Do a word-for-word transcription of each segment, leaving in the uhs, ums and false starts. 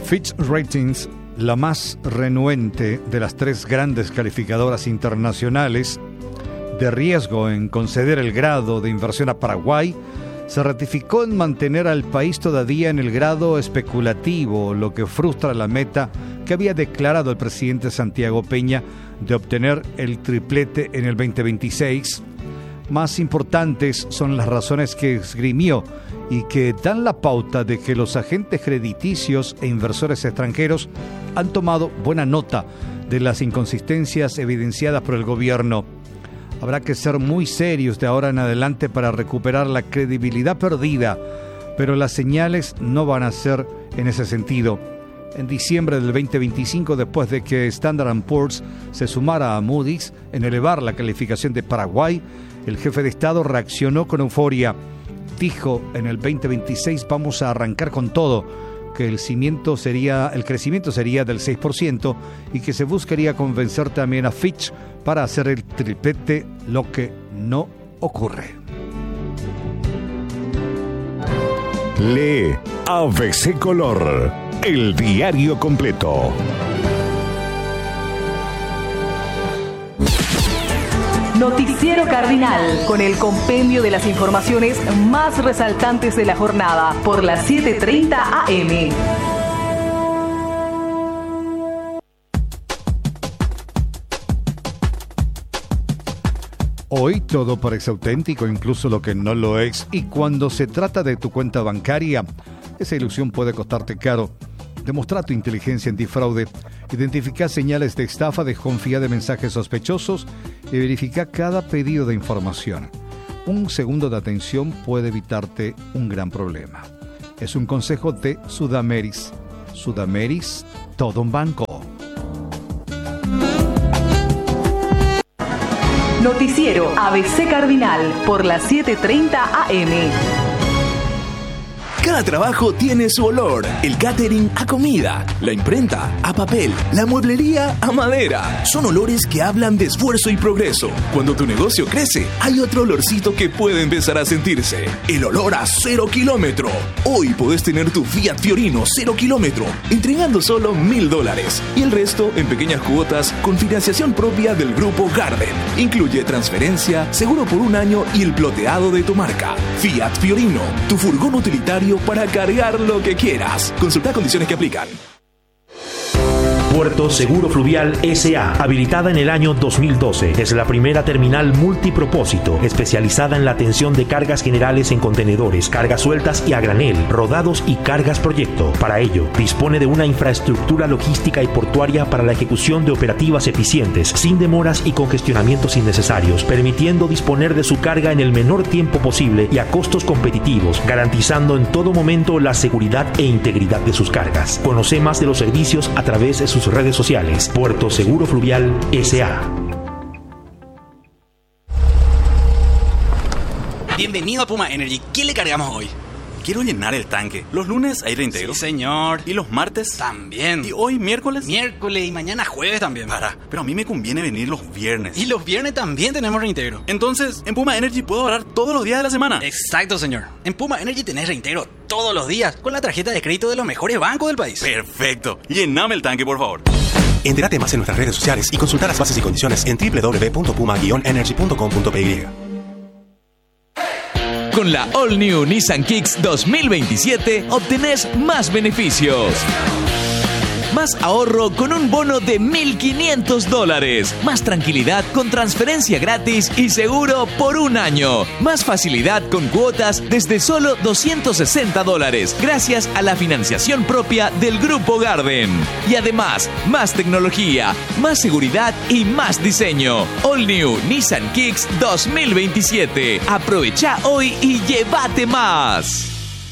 Fitch Ratings, la más renuente de las tres grandes calificadoras internacionales de riesgo en conceder el grado de inversión a Paraguay, se ratificó en mantener al país todavía en el grado especulativo, lo que frustra la meta que había declarado el presidente Santiago Peña de obtener el triplete en el veinte veintiséis. Más importantes son las razones que esgrimió y que dan la pauta de que los agentes crediticios e inversores extranjeros han tomado buena nota de las inconsistencias evidenciadas por el gobierno. Habrá que ser muy serios de ahora en adelante para recuperar la credibilidad perdida, pero las señales no van a ser en ese sentido. En diciembre del veinte veinticinco, después de que Standard and Poor's se sumara a Moody's en elevar la calificación de Paraguay, el jefe de Estado reaccionó con euforia. Dijo, en el veinte veintiséis vamos a arrancar con todo, que el cimiento sería, el crecimiento sería del seis por ciento y que se buscaría convencer también a Fitch para hacer el triplete, lo que no ocurre. Lee A B C Color, el diario completo. Noticiero Cardinal, con el compendio de las informaciones más resaltantes de la jornada, por las siete treinta a eme. Hoy todo parece auténtico, incluso lo que no lo es, y cuando se trata de tu cuenta bancaria, esa ilusión puede costarte caro. Demostra tu inteligencia antifraude, identifica señales de estafa, desconfía de mensajes sospechosos y verifica cada pedido de información. Un segundo de atención puede evitarte un gran problema. Es un consejo de Sudameris. Sudameris, todo un banco. Noticiero A B C Cardinal, por las siete treinta a eme. Cada trabajo tiene su olor. El catering a comida, la imprenta a papel, la mueblería a madera. Son olores que hablan de esfuerzo y progreso. Cuando tu negocio crece, hay otro olorcito que puede empezar a sentirse. El olor a cero kilómetro. Hoy podés tener tu Fiat Fiorino cero kilómetro, entregando solo mil dólares. Y el resto en pequeñas cuotas con financiación propia del Grupo Garden. Incluye transferencia, seguro por un año y el ploteado de tu marca. Fiat Fiorino, tu furgón utilitario para cargar lo que quieras. Consulta condiciones que aplican. Puerto Seguro Fluvial S A, habilitada en el año dos mil doce. Es la primera terminal multipropósito, especializada en la atención de cargas generales en contenedores, cargas sueltas y a granel, rodados y cargas proyecto. Para ello, dispone de una infraestructura logística y portuaria para la ejecución de operativas eficientes, sin demoras y congestionamientos innecesarios, permitiendo disponer de su carga en el menor tiempo posible y a costos competitivos, garantizando en todo momento la seguridad e integridad de sus cargas. Conoce más de los servicios a través de sus redes sociales. Puerto Seguro Fluvial S A. Bienvenido a Puma Energy. ¿Qué le cargamos hoy? Quiero llenar el tanque. Los lunes hay reintegro. Sí, señor. ¿Y los martes? También. ¿Y hoy miércoles? Miércoles y mañana jueves también. Para, pero a mí me conviene venir los viernes. Y los viernes también tenemos reintegro. Entonces, en Puma Energy puedo ahorrar todos los días de la semana. Exacto, señor. En Puma Energy tenés reintegro todos los días con la tarjeta de crédito de los mejores bancos del país. Perfecto. Llename el tanque, por favor. Entérate más en nuestras redes sociales y consulta las bases y condiciones en doble u doble u doble u punto puma energy punto com punto p y. Con la All New Nissan Kicks dos mil veintisiete obtenés más beneficios. Más ahorro con un bono de mil quinientos dólares. Más tranquilidad con transferencia gratis y seguro por un año. Más facilidad con cuotas desde solo doscientos sesenta dólares. Gracias a la financiación propia del Grupo Garden. Y además, más tecnología, más seguridad y más diseño. All New Nissan Kicks dos mil veintisiete. Aprovecha hoy y llévate más.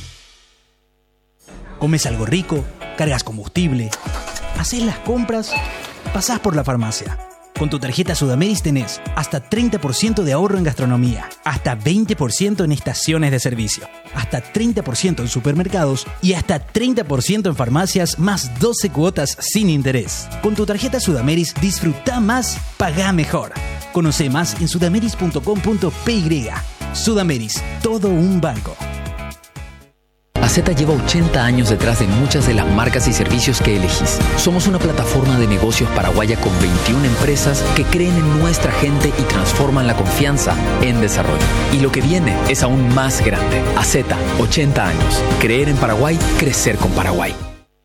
Comes algo rico, cargas combustible, haces las compras, pasás por la farmacia. Con tu tarjeta Sudameris tenés hasta treinta por ciento de ahorro en gastronomía, hasta veinte por ciento en estaciones de servicio, hasta treinta por ciento en supermercados y hasta treinta por ciento en farmacias, más doce cuotas sin interés. Con tu tarjeta Sudameris disfruta más, pagá mejor. Conoce más en sudameris punto com punto p y. Sudameris, todo un banco. Aceta lleva ochenta años detrás de muchas de las marcas y servicios que elegís. Somos una plataforma de negocios paraguaya con veintiuna empresas que creen en nuestra gente y transforman la confianza en desarrollo. Y lo que viene es aún más grande. Aceta, ochenta años. Creer en Paraguay, crecer con Paraguay.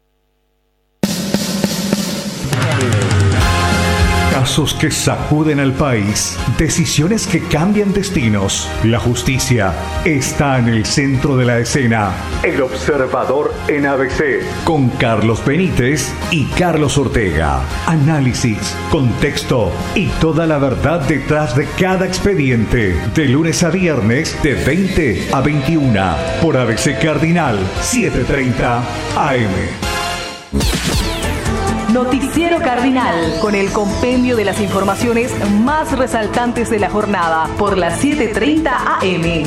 Casos que sacuden al país, decisiones que cambian destinos. La justicia está en el centro de la escena. El Observador en A B C, con Carlos Benítez y Carlos Ortega. Análisis, contexto y toda la verdad detrás de cada expediente. De lunes a viernes, de veinte a veintiuna, por A B C Cardinal, setecientos treinta A M. Noticiero Cardinal, con el compendio de las informaciones más resaltantes de la jornada, por las siete treinta A M.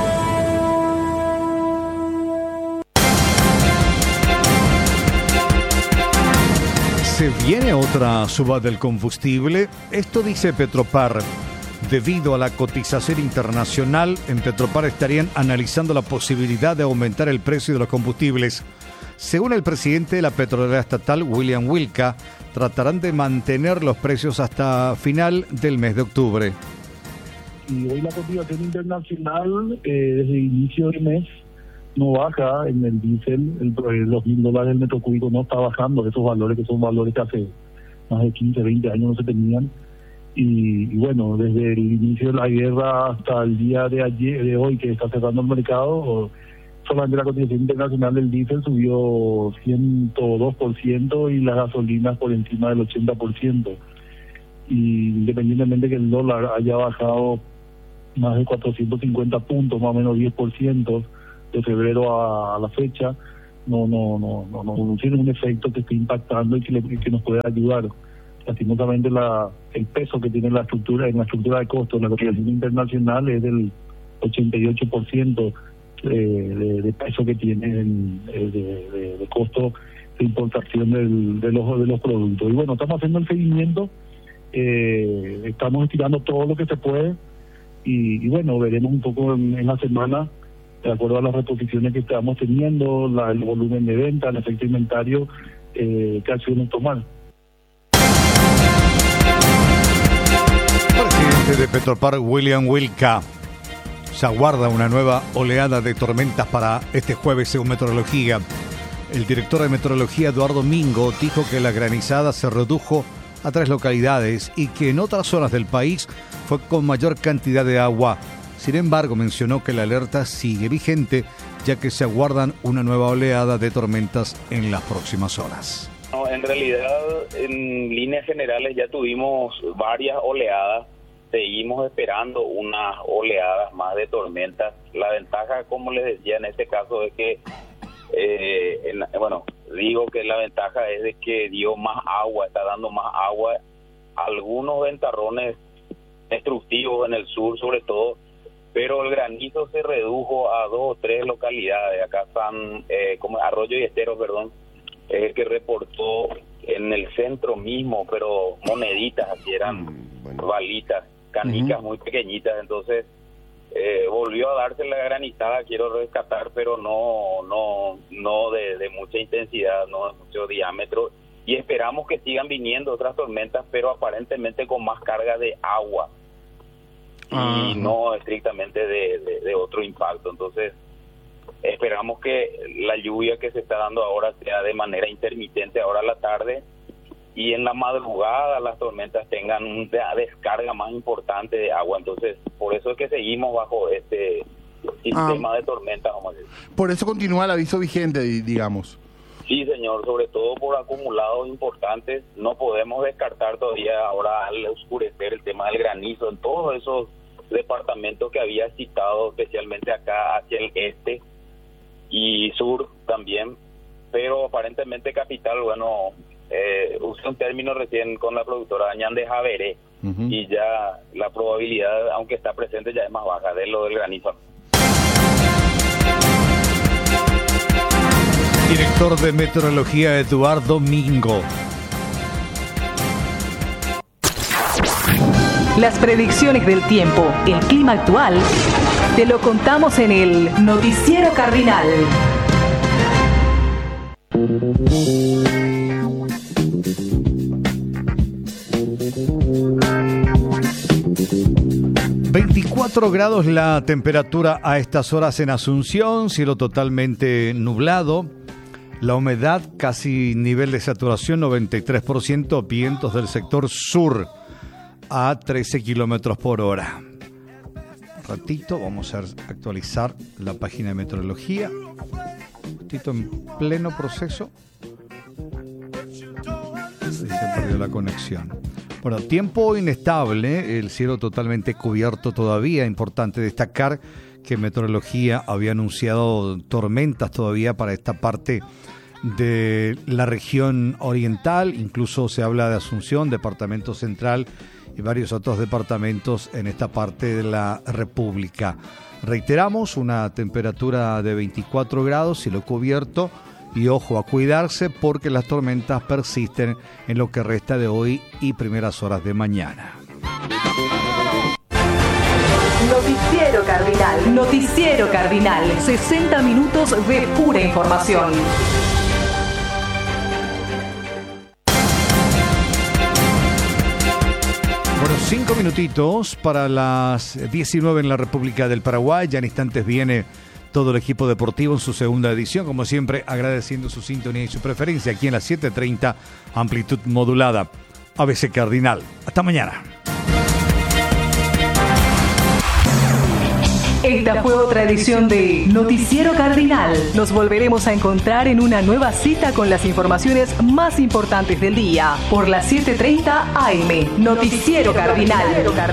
¿Se viene otra suba del combustible? Esto dice Petropar. Debido a la cotización internacional, en Petropar estarían analizando la posibilidad de aumentar el precio de los combustibles. Según el presidente de la petrolera estatal, William Wilca, tratarán de mantener los precios hasta final del mes de octubre. Y hoy la cotización internacional, eh, desde el inicio del mes, no baja en el diésel, el, los mil dólares del metro cúbico no está bajando, esos valores que son valores que hace más de quince, veinte años no se tenían. Y, y bueno, desde el inicio de la guerra hasta el día de ayer, de hoy, que está cerrando el mercado, solamente la cotización internacional del diésel subió ciento dos por ciento y las gasolinas por encima del ochenta por ciento. Y independientemente que el dólar haya bajado más de cuatrocientos cincuenta puntos, más o menos diez por ciento de febrero a, a la fecha, no no no no no, no tiene un efecto que esté impactando y que, le, que nos pueda ayudar. Lastimosamente la el peso que tiene la estructura en la estructura de costos de la cotización internacional es del ochenta y ocho por ciento de, de, de peso que tiene en, de, de, de costo de importación del, de los de los productos. Y bueno, estamos haciendo el seguimiento, eh, estamos estirando todo lo que se puede y, y bueno, veremos un poco en, en la semana, de acuerdo a las reposiciones que estamos teniendo, la, el volumen de venta, el efecto inventario, eh, qué acciones tomar. Presidente de Petropar, William Wilca. Se aguarda una nueva oleada de tormentas para este jueves, según Meteorología. El director de Meteorología, Eduardo Mingo, dijo que la granizada se redujo a tres localidades y que en otras zonas del país fue con mayor cantidad de agua. Sin embargo, mencionó que la alerta sigue vigente, ya que se aguardan una nueva oleada de tormentas en las próximas horas. No, en realidad, en líneas generales ya tuvimos varias oleadas. Seguimos esperando unas oleadas más de tormentas. La ventaja, como les decía en este caso, es que, eh, en, bueno, digo que la ventaja es de que dio más agua, está dando más agua. Algunos ventarrones destructivos en el sur, sobre todo, pero el granizo se redujo a dos o tres localidades. Acá están, eh, como Arroyo y Esteros, perdón, es el que reportó en el centro mismo, pero moneditas, así eran mm, bueno. balitas, canicas uh-huh. muy pequeñitas. Entonces eh, volvió a darse la granizada, quiero rescatar, pero no no no de, de mucha intensidad, no de mucho diámetro, y esperamos que sigan viniendo otras tormentas, pero aparentemente con más carga de agua uh-huh. y no estrictamente de, de, de otro impacto. Entonces esperamos que la lluvia que se está dando ahora sea de manera intermitente ahora a la tarde, y en la madrugada las tormentas tengan una descarga más importante de agua. Entonces, por eso es que seguimos bajo este sistema ah. de tormentas, vamos a decir. Por eso continúa el aviso vigente, digamos. Sí, señor, sobre todo por acumulados importantes. No podemos descartar todavía ahora al oscurecer el tema del granizo en todos esos departamentos que había citado, especialmente acá hacia el este y sur también, pero aparentemente capital, bueno, eh, usé un término recién con la productora Ñande Javeré, uh-huh. y ya la probabilidad, aunque está presente, ya es más baja de lo del granizo. Director de Meteorología, Eduardo Mingo. Las predicciones del tiempo, el clima actual, te lo contamos en el Noticiero Cardinal. veinticuatro grados la temperatura a estas horas en Asunción, cielo totalmente nublado, la humedad casi nivel de saturación noventa y tres por ciento, vientos del sector sur a trece kilómetros por hora. Un ratito vamos a actualizar la página de meteorología, un ratito en pleno proceso. Se perdió la conexión. Bueno, tiempo inestable, el cielo totalmente cubierto todavía. Importante destacar que Meteorología había anunciado tormentas todavía para esta parte de la región oriental. Incluso se habla de Asunción, Departamento Central y varios otros departamentos en esta parte de la República. Reiteramos, una temperatura de veinticuatro grados, cielo cubierto. Y ojo a cuidarse porque las tormentas persisten en lo que resta de hoy y primeras horas de mañana. Noticiero Cardinal. Noticiero Cardinal. sesenta minutos de pura información. Bueno, cinco minutitos para las diecinueve en la República del Paraguay. Ya en instantes viene todo el equipo deportivo en su segunda edición, como siempre agradeciendo su sintonía y su preferencia aquí en las siete treinta, amplitud modulada, A B C Cardinal. Hasta mañana. Esta fue otra edición de Noticiero Cardinal. Nos volveremos a encontrar en una nueva cita con las informaciones más importantes del día por las siete treinta A M. Noticiero Cardinal.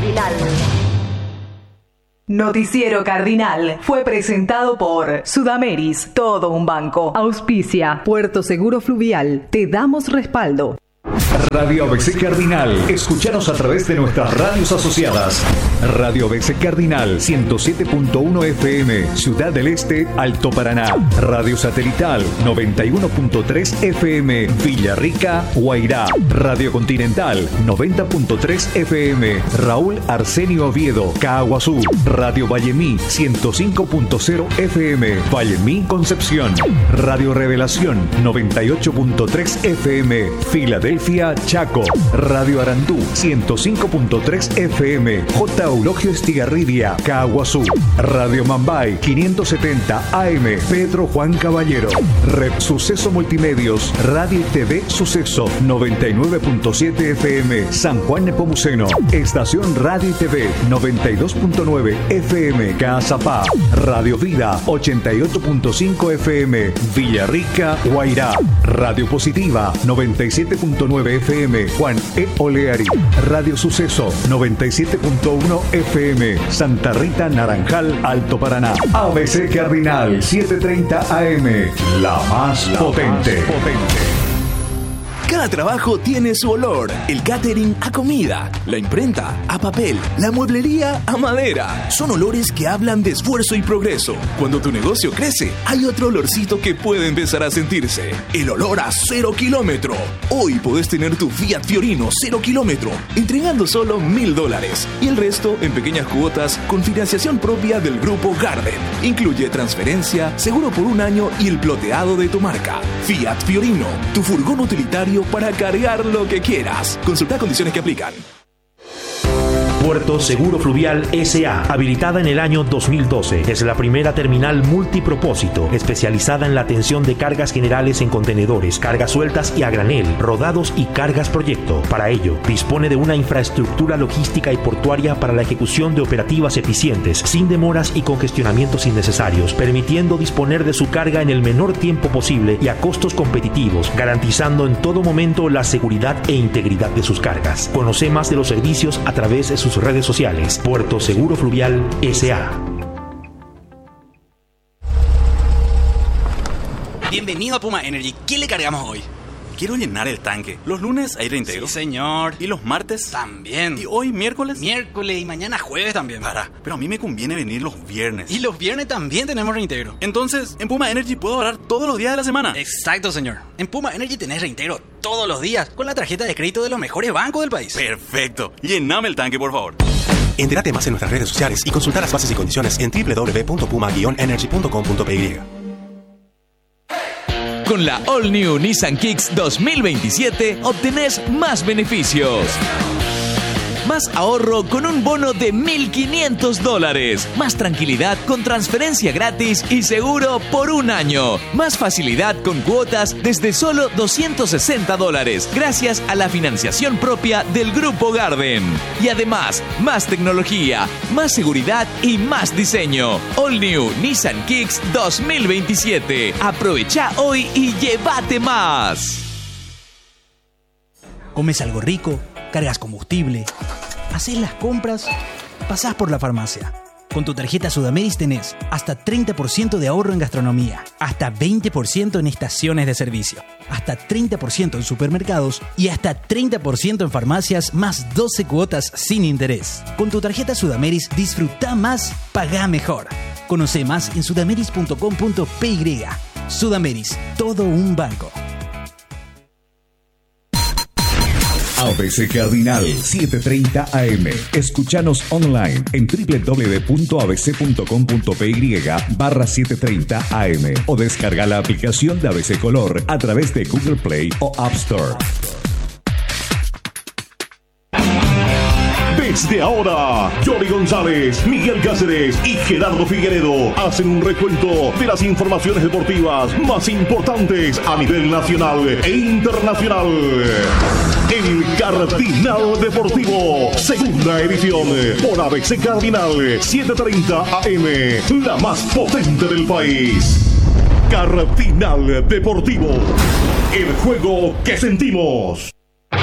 Noticiero Cardinal fue presentado por Sudameris, todo un banco. Auspicia, Puerto Seguro Fluvial, te damos respaldo. Radio A B C Cardinal. Escúchanos a través de nuestras radios asociadas. Radio A B C Cardinal ciento siete punto uno F M, Ciudad del Este, Alto Paraná. Radio Satelital noventa y uno punto tres F M, Villarrica, Guairá. Radio Continental noventa punto tres F M, Raúl Arsenio Oviedo, Caaguazú. Radio Vallemí ciento cinco punto cero F M, Vallemí, Concepción. Radio Revelación noventa y ocho punto tres F M, Filadelfia, Chaco. Radio Arandú ciento cinco punto tres F M, J. Eulogio Estigarribia, Caaguazú. Radio Mambay quinientos setenta A M, Pedro Juan Caballero. Red Suceso Multimedios, Radio y T V Suceso noventa y nueve punto siete F M, San Juan Nepomuceno. Estación Radio y T V noventa y dos punto nueve F M, Caazapá. Radio Vida ochenta y ocho punto cinco F M, Villarrica, Guairá. Radio Positiva noventa y siete punto nueve F M, Juan E. Oleari. Radio Suceso noventa y siete punto uno F M, Santa Rita, Naranjal, Alto Paraná. A B C Cardinal setecientos treinta A M, la más la potente. Más potente. Cada trabajo tiene su olor. El catering a comida, la imprenta a papel, la mueblería a madera. Son olores que hablan de esfuerzo y progreso. Cuando tu negocio crece, hay otro olorcito que puede empezar a sentirse. El olor a cero kilómetro. Hoy podés tener tu Fiat Fiorino cero kilómetro, entregando solo mil dólares. Y el resto en pequeñas cuotas con financiación propia del Grupo Garden. Incluye transferencia, seguro por un año y el ploteado de tu marca. Fiat Fiorino, tu furgón utilitario para cargar lo que quieras. Consulta condiciones que aplican. Puerto Seguro Fluvial S A, habilitada en el año dos mil doce, es la primera terminal multipropósito especializada en la atención de cargas generales en contenedores, cargas sueltas y a granel, rodados y cargas proyecto. Para ello, dispone de una infraestructura logística y portuaria para la ejecución de operativas eficientes, sin demoras y congestionamientos innecesarios, permitiendo disponer de su carga en el menor tiempo posible y a costos competitivos, garantizando en todo momento la seguridad e integridad de sus cargas. Conoce más de los servicios a través de sus redes sociales. Puerto Seguro Fluvial S A. Bienvenido a Puma Energy. ¿Qué le cargamos hoy? Quiero llenar el tanque. Los lunes hay reintegro. Sí, señor. Y los martes también. Y hoy miércoles. Miércoles y mañana jueves también. Para, pero a mí me conviene venir los viernes. Y los viernes también tenemos reintegro. Entonces, en Puma Energy puedo ahorrar todos los días de la semana. Exacto, señor. En Puma Energy tenés reintegro todos los días con la tarjeta de crédito de los mejores bancos del país. Perfecto. Llename el tanque, por favor. Entérate más en nuestras redes sociales y consulta las bases y condiciones en doble u doble u doble u punto puma guion energy punto com punto p y. Con la All New Nissan Kicks dos mil veintisiete obtenés más beneficios. Más ahorro con un bono de mil quinientos dólares. Más tranquilidad con transferencia gratis y seguro por un año. Más facilidad con cuotas desde solo doscientos sesenta dólares. Gracias a la financiación propia del Grupo Garden. Y además, más tecnología, más seguridad y más diseño. All New Nissan Kicks dos mil veintisiete. Aprovecha hoy y llévate más. Comes algo rico, cargas combustible, haces las compras, pasás por la farmacia. Con tu tarjeta Sudameris tenés hasta treinta por ciento de ahorro en gastronomía, hasta veinte por ciento en estaciones de servicio, hasta treinta por ciento en supermercados y hasta treinta por ciento en farmacias, más doce cuotas sin interés. Con tu tarjeta Sudameris disfruta más, pagá mejor. Conoce más en sudameris punto com punto pe y. Sudameris, todo un banco. A B C Cardinal setecientos treinta A M. Escúchanos online en doble u doble u doble u punto a b c punto com punto p y barra setecientos treinta A M o descarga la aplicación de A B C Color a través de Google Play o App Store. Desde ahora, Johnny González, Miguel Cáceres y Gerardo Figueredo hacen un recuento de las informaciones deportivas más importantes a nivel nacional e internacional. El Cardinal Deportivo, segunda edición, por A B C Cardinal setecientos treinta A M, la más potente del país. Cardinal Deportivo, el juego que sentimos.